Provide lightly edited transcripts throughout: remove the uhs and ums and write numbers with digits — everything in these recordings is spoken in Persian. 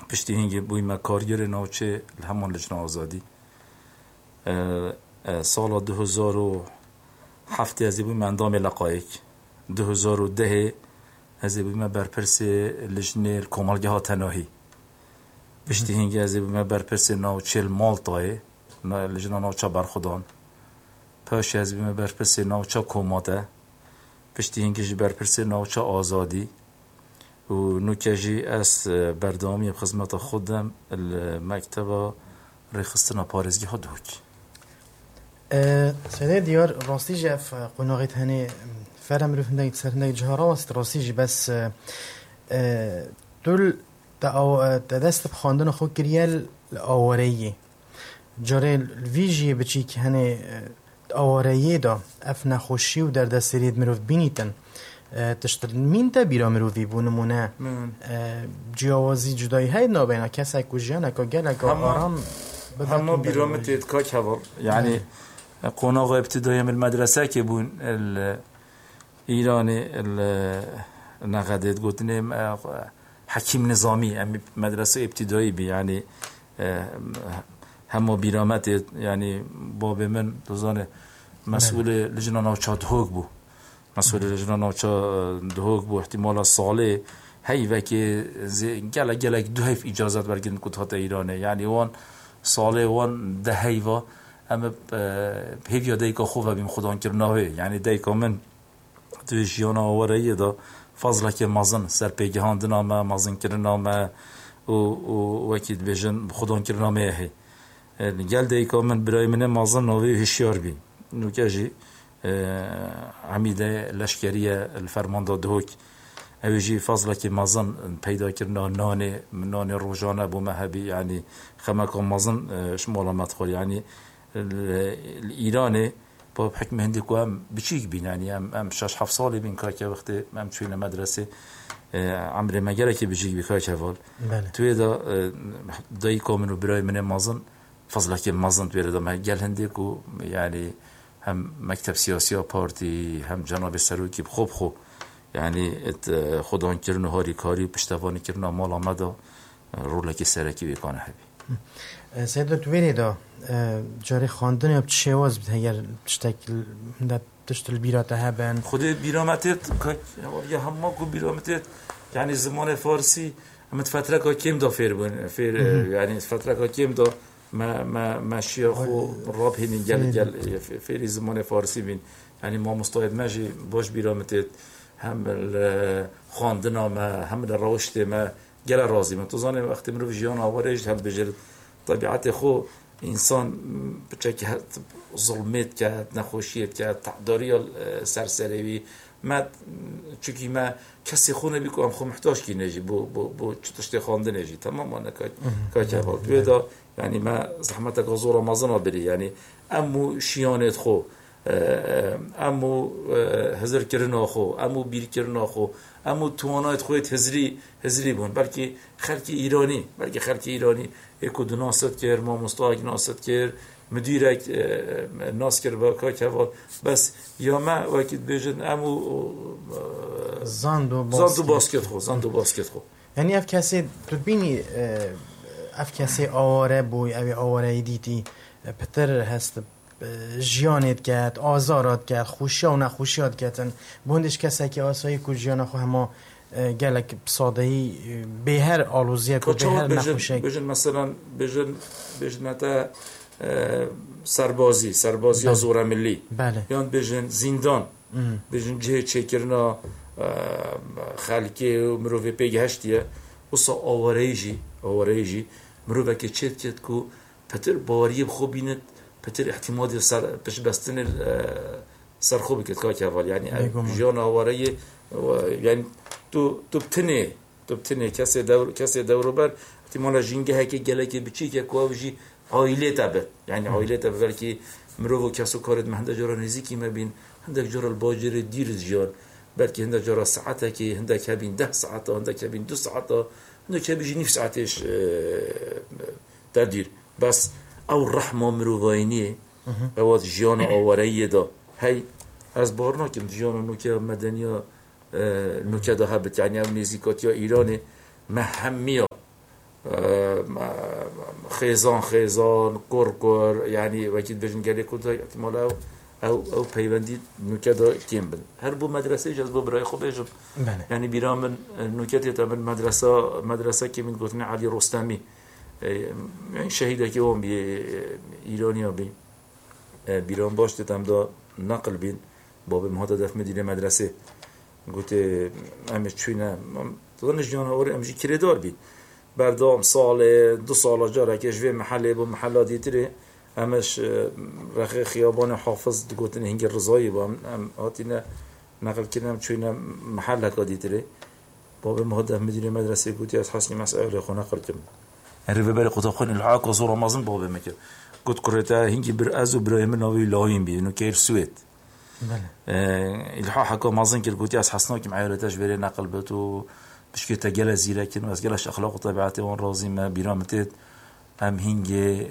پشتی هنگی بوی ما کارگر ناوچه همان لجنه آزادی سال 2007 از بوی من اندام لقایک 2010 از بوی ما برپرس لجنه کمالگه ها تناهی پشتی هنگی از بوی ما برپرس ناوچه مالطای لجنه ناوچه برخودان پاش از بوی ما برپرس ناوچه کماده پشتی هنگی برپرس ناوچه آزادی و نوکجی از بردامی خدمت خودم المکتب رخصتنا پارزگی ها دوک سيدي ديار راسيجي في قناغت هني فرم رفندك سرندك جهراست راسيجي بس دول دست بخواندن خود گریل آوارهی جاره الویجی بچی که هنی آوارهی دا اف نخوشی و در دست رید مروف بینیتن تشتر مين تا بیرا مروفی بونمونه جیاوازی جدایی های نابینا کسی کجیانه که گله که آرام همه بیرا متید که کبال یعنی قناغ ابتدایی من المدرسه که بون ایرانی نقدت گفتنیم حکیم نظامی مدرسه ابتدایی بی یعنی همه بیرا متید یعنی باب من دوزانه مسئول لجنه ناوچه دهوگ بو مسئول لجنه ناوچه دهوگ بو احتمال ساله هی وکی گلک دو هیف اجازت برگردن کتات ایرانه یعنی وان ساله وان ده هیوا اما هیویا دیگه خوبه بیم خدان کرناوه یعنی دیگه من توی جیان آواره دا فضله که مازن سر پیگهاندن آمه مازن کرنامه و وکید بیشن خدان کرنامه هی گل دیگه من برای من مازن نوی هشیار بیم نوکه جی عمیده لشکری الفرمانده دهوک اویجی فضله که مازن پیدا کرنا نان روزانه بو مهبی یعنی خمکان مازن شمال مدخل یعنی ایرانی با حکم هندی که هم بچیک بین یعنی هم 6-7 سالی بین که وقتی هم توی مدرسه عمر مگره که بچیک بی که اول توی دایی کامن و برای من مازن فضله که مازن توی دا گل هندی که یعنی هم مکتب سیاسی ها پارتی هم جناب سروکی خوب یعنی خدان کرن و هاری کاری پشتوانی کرن و مال آمده رولکی سرکی بکنه هبی سیدو تویری دا جاری خواندن یا چهواز بید اگر تشتل بیراته هبن خود بیرامتت یا همه کو بیرامتت یعنی زمان فارسی همت فتره که کم دا فیر یعنی فتره که کم دا ما شیخ و راب هنین گل فیر زمان فارسی بین یعنی ما مستعد مجی باش بیرامتت هم خواندن هم روشت ما گل رازی من تو زانه وقتی من رو جیان آوارش هم بجر طبیعت خو انسان بچه که ظلمت کرد نخوشیت کرد تعداری سرسروی ما چونکی ما کسی خونه بیکنم خو محتاج کی نجی بو چطشت خوانده نجی تمام ما نکای که حال بیدا یعنی ما زحمت گازور مازنا بری یعنی امو شیانت خو امو هزر کرنا خو امو بیر کرنا خو امو توانایت خویت هزری بون بلکه خلق ایرانی اکو دو ناست کر ما مستاق ناست کر مدیرک ناس کر با که بس یا ما وقت بیشن امو زاندو باسکت خو یعنی اف کسی تو بینی اف کسی آواره بوی اوی آواره دیدی پتر هست جیانت کرد آزارات کرد خوشی و نخوشیات کردن بوندش کسی که آسایی که جیان خو همه گلک سادهی به هر آلوزیه که به هر نخوشی بجن مثلا بجن تا سربازی زور ملی یا بجن زندان بجن جه چکرنا خلقی و مروفی پیگ هشتیه وصا آوارهیجی مروفه که چید که پتر باوری بخوبیند پتر احتمال پش بستن سر خوبی که اول یعنی جیان آواره یعنی تو بتنه کسی دورو بر احتمال جنگه که گله که بچی که کوابجی عائله تبه یعنی عائله تبه بلکه مرو کسو کارت مهنده جرا نزیکی مبین هندک جرا الباجر دیر جیان بلکه هندک جرا ساعته که هندک هبین 10 ساعت هندک هبین 2 ساعت هندک هبیجی 9 ساعتش تدیر بس او رحمه مروواینیه اواد جیان آوارهیه دا هی از بار ناکم جیان نوکه مدنی نوکه دا هبت یعنی او نزیکات یا ایرانه مهمیه خيزان كور يعني وكيد بجن قال كنت احتمال او پیوندی نوکدا کیم بن هر بو مدرسه جذب برای خوبش يعني بيرامن نوكتي تمن مدرسه که من گفتن علی رستمی يعني شهیده که اون بی ایرانیا بی بیرام باشته تام دا نقل بین باب مهادا دف مدیر مدرسه گفته امش چوینه دانش جان اور امجی کردار بی بردام سال 2 سال جاره که جوی محله با محله دیتره همش رخ خیابان حافظ گفتن هنگ رضایی با هم آتینا نقل کردم چوینه محله که دیتره باب مهادا مدیر مدرسه گفته از حسنی مسائل خو نقل کردم هر ببر قطعخان الحاق و زور رمضان باب مکر قد قريتها هنجي برأز وبراهيم ناوي لاين بي إنه كير سويت. الحق حكوا مازن كل قوتي أس حسناك معي ولا تجبري نقل بتو بشكل تجلى زيرة كن واسجلش أخلاق وطبيعته وان رازي ما بيرامتت هم هنجي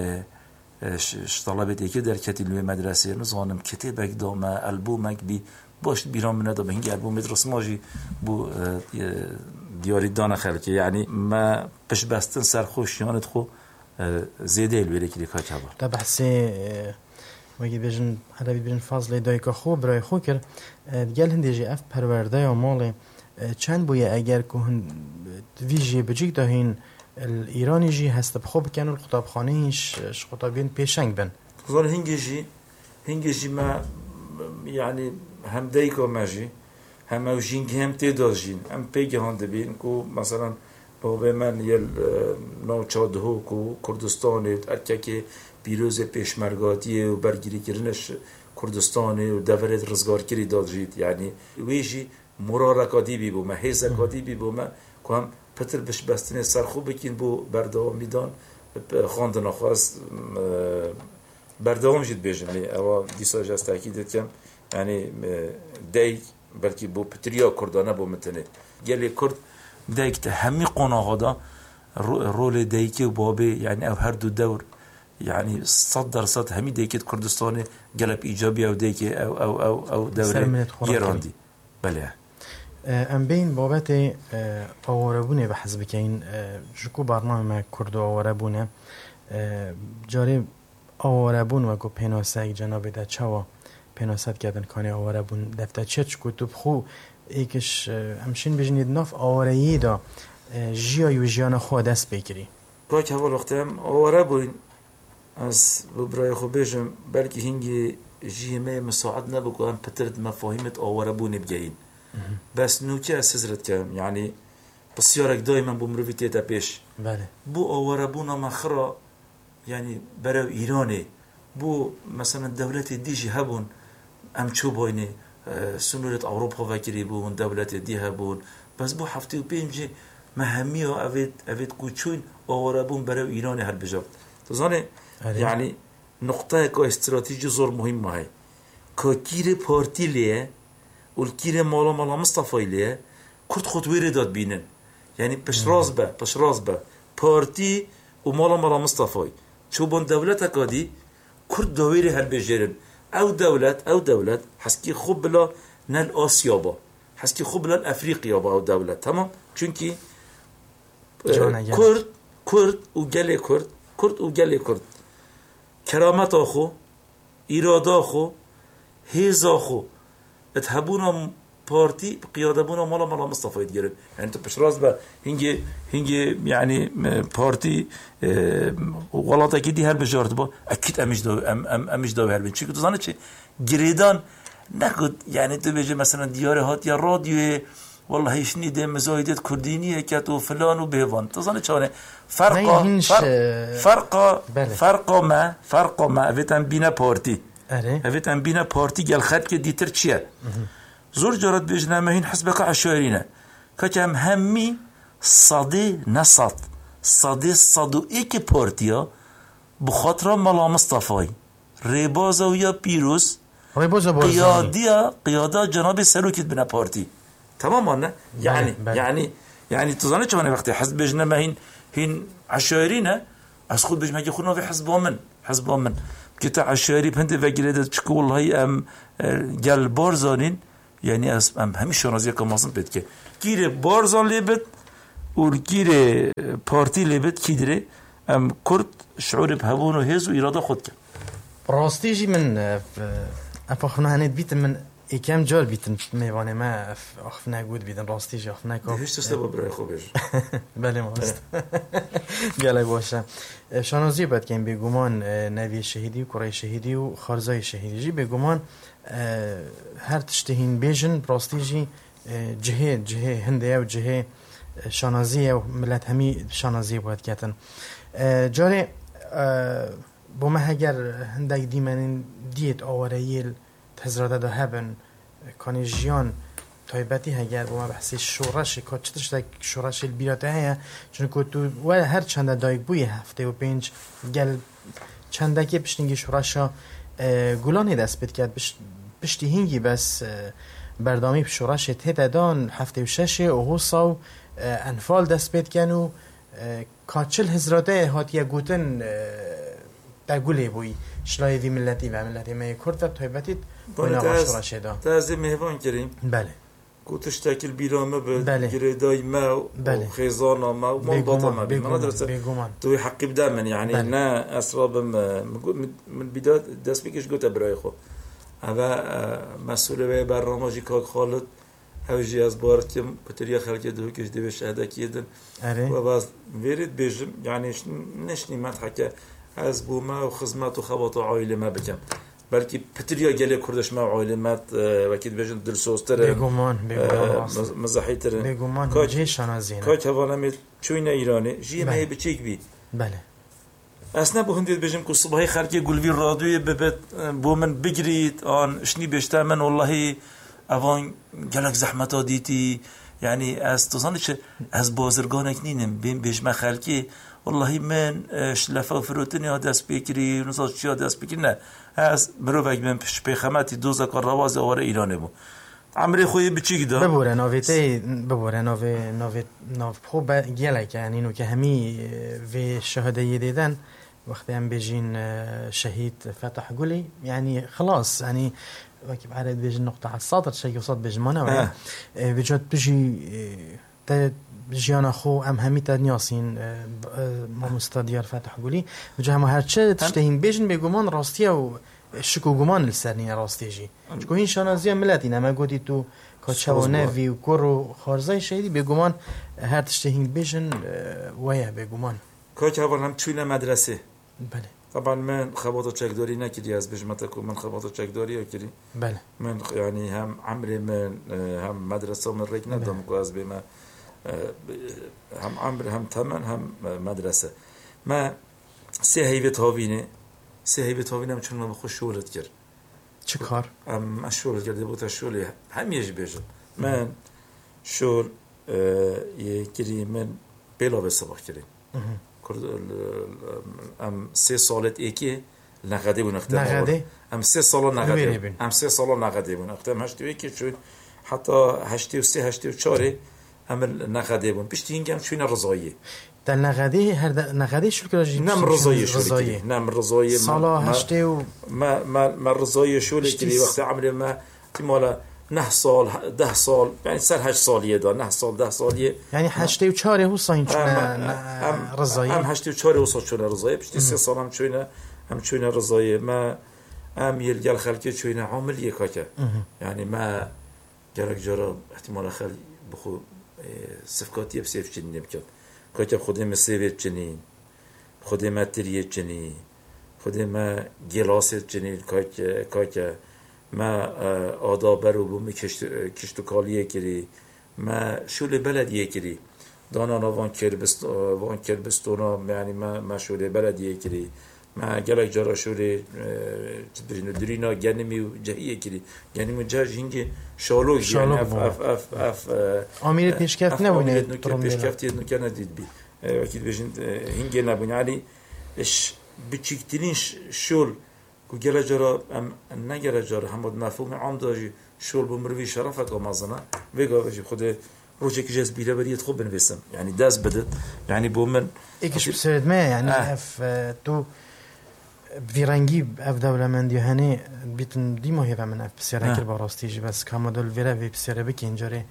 طلبت يكدر كتير المدرسة نظام كتابك دوما ألبومك بي باش بيرام من هذا بهنجي ألبوم مدرسة ماجي بو دياري دانا خلقي يعني ما بش بستن سرخوش ياند خو زیاده الویره که دیگه چه بود؟ تا بحثی وقتی بیشتر عربی بیشتر فاصله دایک خوب برای خو کرد دیگر هندیجی اف پرورده یا ماله چند بویه اگر که ویژه بچیک دهین ایرانی جی هست بخوب کنن الخطابخانهش خطابین پیشنگ بن. خزان هنگیجی ما يعني هم دایکا ماجی هم اوجین که هم تدازین هم پیگهان دبین کو مثلا بابا من یل نوچاده کو کردستان ارکه پیروز پیشمرگاتی و برگیری کردنش کردستان و دورت رزگارکری داد جید یعنی ویجی مرارکاتی بی بو ما هیزکاتی بی بو ما که هم پتر بش بستن سرخوب بکین بو بردوام میدان خواندن خواست بردوام جید بیجن اوا دیسا جاست تاکید کم یعنی دی بلکه بو پتریا کردانه بو متنه گلی کرد دایکت همی قناعه دا رول دایکی و بابی یعنی او هر دو دور یعنی 100% همی دایکت کردستان گلب ایجابی او دایکی او دوره گراندی بله ام بین بابت آواربونه به حسب که این جکو برنامه کرد آواربونه جاری آواربون و گو پیناسه جناب ده چوا پیناست کردن کانی آواربون دفته چه کتب خو ایکش همشین بجنید ناف آوارایی دا جیای و جیان خود دست بگیری باید اول وقتی هم آواره بوین از برای خود بجم بلکه هنگی جیمه مساعد نبکو هم پترد مفاهیمت آواره بونی بگیرین بس نوکه از سزرد کم یعنی بسیارک دایما بو مروی تیتا پیش بو آواره بونا مخرا یعنی برای ایرانه بو مثلا دولت دیجی هبون ام چو باینه سنورت أوروبا وكري بون دولة ديها بون بس بو حفتي وبينجي مهمية أفيد كوتشون أورابون برا إيران هالبجات تظن يعني نقطة كاستراتيجي زور مهمة هاي ككير بارتي ليه والكير مالا مصطفى ليه كرت خطوير داد بينن يعني بش رازبة بارتي ومالا مصطفى شو بون دولة كادي كرت دويري هالبجرن او دولت حسكي خوب بلا نال آسيابا حسكي خوب بلا افريقيا با او دولت تمام چونكي كرد و گل كرد كرامت آخو إرادة آخو هيز آخو اتهبونا بارتي قيادبونا مالا مصطفى يتجرب يعني انت بش راز با هنگي يعني بارتي غلطة كدي هر بجارت با اكيد امش دو هر بين چی که تو چه گریدان نکد يعني تو بيجي مثلا ديار هات يا راديو والله هيش نيده مزايدات كردينيه كاتو فلان وبهوان تو چانه فرق ما افيتن بينا بارتي افيتن بينا بارتي قال خد که دیتر چیه زور جارت بيجنا ما هين حسبك عشارينا كم همي صدي نصت صدو ايكي بارتيا بخاطر ملا مصطفى ريبازا ويا بيروس قيادة جناب سلوكت بنا بارتي تماما نه يعني تظن چه وقتی حزب بجنا ما هين عشارينا از خود بجما که خودنا في حزب من كتا عشاري بهند وگیرد چکو والله ام گل بارزانين يعني ام همي شنازي كمازن بيت که گیر بارزان ليبت ورگیر پارتی لبت کی داره ام کرد شعور بهوون و هز و اراده خود کرد راستی جی من افاخنا هنید بیتن من یکم جال بیتن میوانه ما اخفنا گود بیتن راستی جی اخفنا کام هیچ سبب برای خوبش بله ماست گله باشه شانازی باید که بگومان نوی شهیدی و کره شهیدی و خارزای شهیدی جی بگومان هر تشتهین بیجن راستی جی جهه هنده و جهه شانازی و ملت همی شانازی باید کتن جاره با ما هگر هندک دیمنین دیت آوارهیل تزراده دا هبن کانی جیان تایبتی هگر با ما بحثی شورش که چطورش دک شورش البیراته هیا چون که تو هر چند دایک بوی هفته و 5 گل چند که پشتینگی شورشا گلانی دست بید کرد پشتی هنگی بس بردامی شورش تهت دان هفته و 6 و حوصا انفال دست بید کنو کاچل هزراده هاتیه گوتن در گله بوی شلایوی ملتی و ملتی ما کرد و تایبتید بانه تازه مهوان کریم بله گوتش تاکل بیرامه بله. گردای ما و بله. خیزان ما و منبطه ما بید ما درسته توی حقی بده من یعنی بله. نه اسرابم من بیداد دست بکش گوته برای خود اما مسئول برنامه کاک خالد اوجی از بارتیم بطريقه خلق دو كش دي شهاده كيدن وباز ويرد بيجم يعني نشني ما تحكى از بوما وخدمات وخبط عائله ما بكم بلكي بطريقه قال كردش ما عائله ما واكيد بيجن درسوستر بيغومان مزاحيتر بيغومان جيش انا زين كاك هوانا مي چوينا ايراني جي ما بچيك بي بله اصلا بو هندید بجم که صبحی خلقی گلوی رادوی ببت بو من بگرید آن اشنی بشتا من والله اوان گلک زحمت ها دیتی یعنی از توزانش از بازرگانک نینم بین بجمع خلقی والله من شلفا فروتنی ها دست بکری و نزاد چی ها دست بکری نه از مروفک من پیخمتی دوزا کار رواز آواره ایرانه بو عمری خوی بچی گدا ببوره ناویته ببوره ناو خوب گلک یعنی نو که همی و شهاده دیدن وقتی هم بيجين شهيد فتح قولي يعني خلاص يعني كيف عارف بيجي النقطة على السطر شيء يوصل بيجمانه بيجي بيجي أنا أخو أم همي تنياسين ما مستديار فتح قولي بيجي هم هرچه تشتهين بيجن بيجومان راستيا و شكو جمان لسرني راستيجي شكو هين شنازيا ملتي ما قلتي تو كاتشاونه في وكورو خارزاي شيء بيجومان هر تشتهين بيجن ويا بيجومان كاك اول هم توی مدرسه بله طبعا من خباطه چکداری نکردی از بجمتکو من خباطه چکداری کردی بله من يعني هم عمري من هم مدرسه من ريك ندم كواز بما هم عمري هم ثمن هم مدرسه ما سه هيبت هاوینه چون ما خوش شغلت کرد چه کار ام شغل کرده بود شغلی همیشه بیشتر من شغل یکی من بلا به صبح کردم ام 3 سالت ایکی نقدی بون اختم نقدی ام 3 سال نقدی ام 3 سال نقدی بون اختم هشتی ایکی چون حتی 83 84 ام نقدی بون پشتی اینکم چون رضایی در نقدی هر نقدی شو کراجی نم رضایی شو نم رضایی سالا هشتی و ما رضایی شو لکی وقت عمر ما تمالا 9 سال 10 سال يعني سر 8 ساليه ده 9 سال 10 ساليه يعني 84 هو صاين رضاي ام 84 وصل شو رضاي بشتي 3 سال هم شوينا رضاي ما ام يلقى خلقي شوينا عامل يكاكا يعني ما جرك جرا احتمال خل بخو صفقاتي بسيف جنين بكم كاكا خدي مسيفت جنين خدي ماتريه جنين خدي ما جلاسه جنين كاكا ما آداب رو بوم کشتکالیه کری ما شول بلدیه کری دانا وان کربستونا یعنی ما شول بلدیه کری ما گلک جارا شول درینا گنمی و جهیه کری گنمی جه جینگ شالوگ یعنی اف آمیر پیشکفت نبونه پیشکفتی نکه ندید بی وکید بجین هنگه نبونه یعنی بچیکترین شول و گله جرا ام نگره جرا همود مفهوم عام داشی شول بمروی شرفت و مازنا ویگا بچی خود روزی که جز بیره بریت خوب بنویسم یعنی دست بدت یعنی بومن ایکش بسرد ما یعنی اف تو ویرانگی اف دوله من دیهنه بیتن دیماهی و من اف بسیاره کر باراستیجی بس کامدل ویره وی بسیاره بکی اینجاره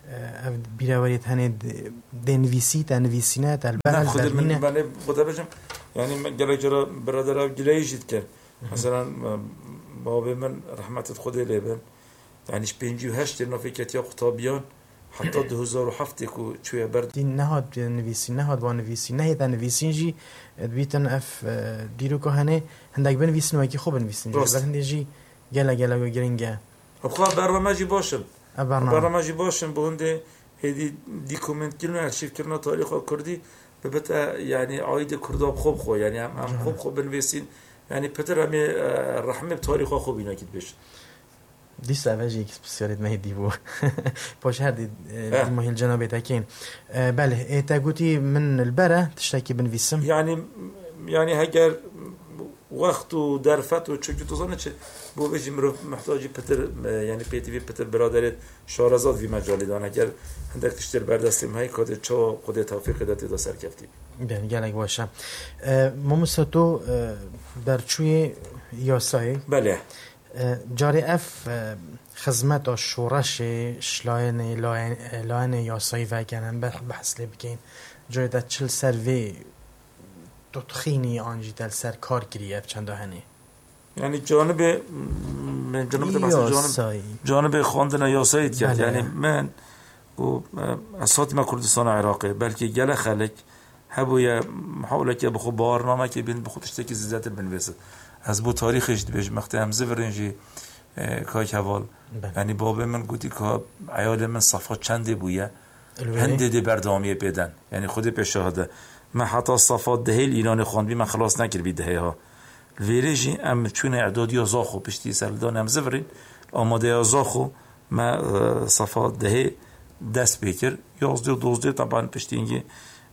بیراوریت هنه دنویسی تنویسینه نه خود من بوده بجم یعنی من گله جرا برادر گلایشید کرد مثلا باب من رحمت خود لیبن یعنی 58 نفکت یا خطابیان حتی 2007 کو چویا برد دین نهاد نویسی نهاد با نویسی نه تا نویسین جی بیتن اف دیرو که هنه هندک بنویسن و کی خوب بنویسن ولی هندی گله گرینگه ابخواه برنامجی باشم برنامجی باشم به هنده هدی دیکومنت کردن ارشیف کردن تاریخ کردی ببت یعنی عاید کرداب خوب یعنی هم خوب بنویسین یعنی پتر همی رحمه تاریخ خوب اینا کید بشه دیست اوجی یک بسیارید مهدی بو باش هر دید مهیل جنابه تاکین بله ایتا گوتی من البره تشتاکی بنویسم يعني هجر وقت و درفت و چون که توزانه چه بو بيجي مرو محتاجی پتر يعني پی تی وی پتر برادر شارزاد وی مجالی دان اگر هندک تشتر بردستیم های کاده چا خود توفیق داتی دا سرکفتی بیان گلک باشم ماموسا تو در چوی یاسای بله جاری اف خدمت و شورش لاین یاسایی وگرن بحث لی بکن جاری در چل سروی تخینی آنجی دل سر کار گریه چند هنی یعنی جانب خواندن یاسایی کرد یعنی من اساتی ما کردستان عراقی بلکه گله خلق هبوی محاوله که بخو بارنامه که بین بخو تشتکی زیادت بنویسه از بو تاریخش بیش مخته همزه ورنجی کای حوال یعنی بابا من گویی که عیال من صفحات چنده بویه هنده دی بردامیه بدن یعنی خود پیشاهده من حتی صفحات دهیل ایران خواندبی من خلاص نکر بی دهی ها ویرجی ام چون اعدادی ازاخو پشتی سردان همزه ورین آماده ازاخو من صفحات دهی دست بکر 11 و 12 طبعا پشتی اینگه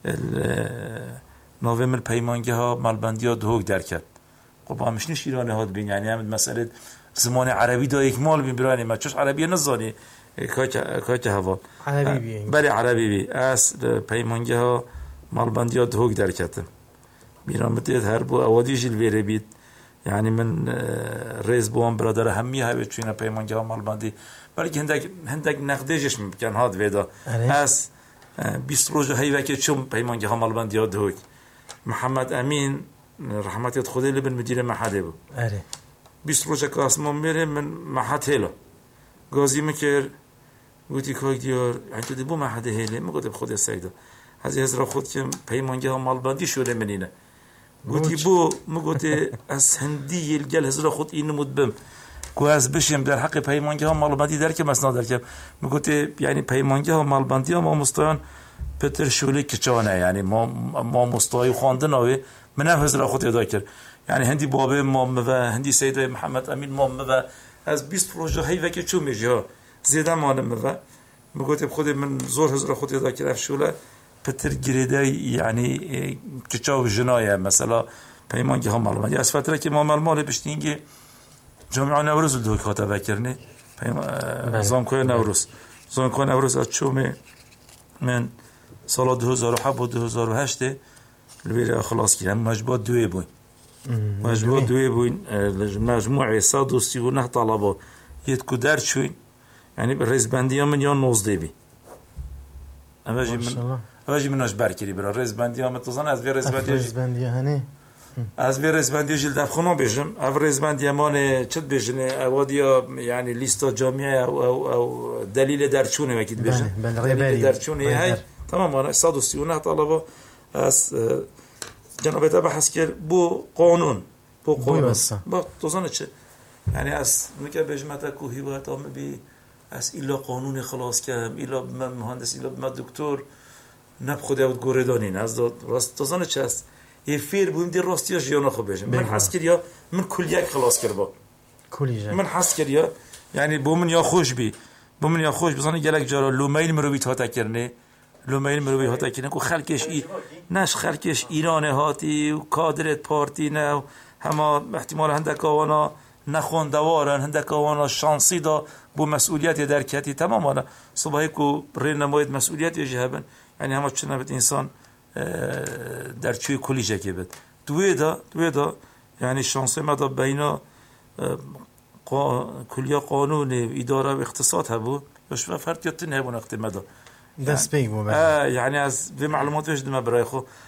نوامل پیمانگه ها مالبندی ها دهوک در کرد خب همش نیش ایرانی هاد بین یعنی هم مسئله زمان عربی دا اکمال بین برای ما چوش عربی نزانی کاچ هوا عربی بی بله عربی بی از پیمانگه ها مالبندی ها دهوک در کرد بیرام بتید هر بو اوادی جیل ویره بید یعنی من ریز بوام برادر همی ها چون پیمانگه ها مالبندی بلکه هندک نقدهش ممکن هاد ویدا از 20 روز هیوه که چون پیمانگه ها مالبندی ها دهوک محمد امین رحمتیت خودی لبن مدیر محله بود. 20 روز که آسمان میره من محل هلا. گازی میکر گویی که دیار انت دیبو محل هلا میگه خود سیدا. از هزار خود که پیمانگی ها مالبندی شده منینه. گویی بو میگه از هندی الگل هزار خود این مدبم. گواز بشیم در حق پیمانگی ها مالبندی در که مسنا در که میگه یعنی پیمانگی ها مالبندی ها ما مستان پتر شولی کچانه یعنی ما مستای خواندن آوی من هزار خود ادا کرد یعنی هندی بابه مام و هندی سید محمد امین مام و از 20 پروژه هی وکی چون میشه زیاده مانم و میگه خود من زور هزار خود ادا کرد شوله پتر گریده یعنی کچاو جنایه مثلا پیمانگی ها مالبندی از فتره که ما مال بشتینگی جامعه نوروز دو کاتب کرنه زانکوی نوروز از چوم من سال 2007 و 2008 البيرة خلاص كده مجموعة دويبوين مجموعة 139 طلبة يتكو درشوين يعني بالرئيس بندية من يوم نوز ديبي أواجي من أجبار كري برا الرئيس بندية متوزن از في رئيس بندية هني از في رئيس بندية جلد أفخنو بيجم أف رئيس بندية مانه چد بيجنه أواديا يعني ليستا جامعة أو دليل درشونه وكيد بيجن دليل درشونه هاي تمام أنا 139 طلبة از جنابه بحث کرد بو قانون با توزانه چه یعنی از میگه بجمعت کوهی باید آمه بی از ایلا قانون خلاص کردم ایلا من مهندس ایلا من دکتر نب خود اوت گوره دانین از راست توزانه چه است یه فیر بویم دی راستی یا جیانا خوب بجم من حس کرد یا من کلیک خلاص کرد با من حس کرد یا یعنی بو من یا خوش بی بزانه گلک جارا لومیل مروی تا تکرنه لومیل مروی هاتا کنه که خلکش ایران هاتی و کادرت پارتی نه همه احتمال هندک آوانا نخوندوارن هندک آوانا شانسی دا بو مسئولیت درکتی تمام آنا صبحی که ری نماید مسئولیت جهبن یعنی همه چه نبید انسان در چوی کلی جکی بید دوی دا یعنی شانسی ما دا بینا کلیا قانون اداره و اقتصاد هبو باش فرد يتنه بون اختي مدى دست بيك بو يعني از في معلومات وش دم برای خو